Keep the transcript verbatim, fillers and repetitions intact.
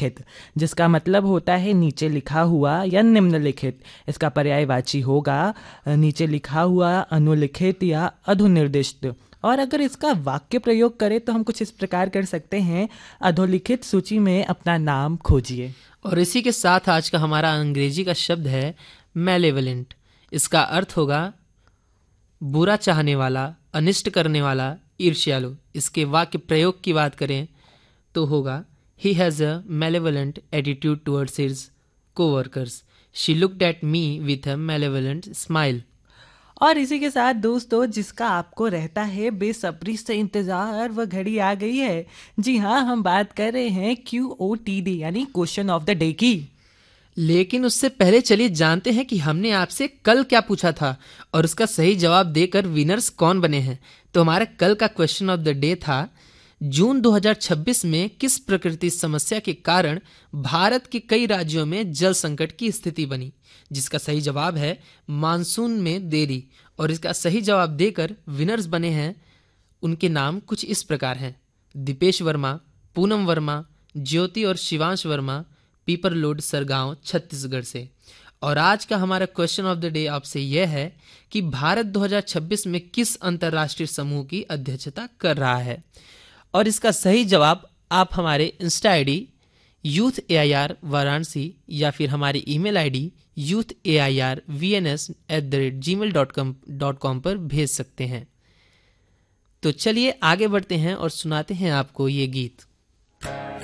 अधोलिखित, जिसका मतलब होता है नीचे लिखा हुआ या निम्नलिखित। इसका पर्यायवाची होगा नीचे लिखा हुआ, अनुलिखित या अधोनिर्दिष्ट। और अगर इसका वाक्य प्रयोग करें तो हम कुछ इस प्रकार कर सकते हैं, अधोलिखित सूची में अपना नाम खोजिए। और इसी के साथ आज का हमारा अंग्रेजी का शब्द है मैलेवलेंट। इसका अर्थ होगा बुरा चाहने वाला, अनिष्ट करने वाला, ईर्ष्यालु। इसके वाक्य प्रयोग की बात करें तो होगा he has a मैलेवलेंट attitude towards his coworkers. She looked at me with a मैलेवलेंट smile. और इसी के साथ दोस्तों, जिसका आपको रहता है बेसब्री से इंतजार, वह घड़ी आ गई है। जी हाँ, हम बात कर रहे हैं क्यू ओ टी डी यानी क्वेश्चन ऑफ द डे की। लेकिन उससे पहले चलिए जानते हैं कि हमने आपसे कल क्या पूछा था और उसका सही जवाब देकर विनर्स कौन बने हैं। तो हमारा कल का क्वेश्चन ऑफ द डे था, जून दो हज़ार छब्बीस में किस प्रकृति समस्या के कारण भारत के कई राज्यों में जल संकट की स्थिति बनी। जिसका सही जवाब है मानसून में देरी। और इसका सही जवाब देकर विनर्स बने हैं, उनके नाम कुछ इस प्रकार हैं: दीपेश वर्मा, पूनम वर्मा, ज्योति और शिवांश वर्मा, पीपर लोड सरगांव छत्तीसगढ़ से। और आज का हमारा क्वेश्चन ऑफ द डे आपसे यह है कि भारत दो हज़ार छब्बीस में किस अंतर्राष्ट्रीय समूह की अध्यक्षता कर रहा है। और इसका सही जवाब आप हमारे Insta I D youth A I R Varanasi या फिर हमारी email I D youth A I R V N S at the rate ji mail dot com dot com पर भेज सकते हैं। तो चलिए आगे बढ़ते हैं और सुनाते हैं आपको ये गीत।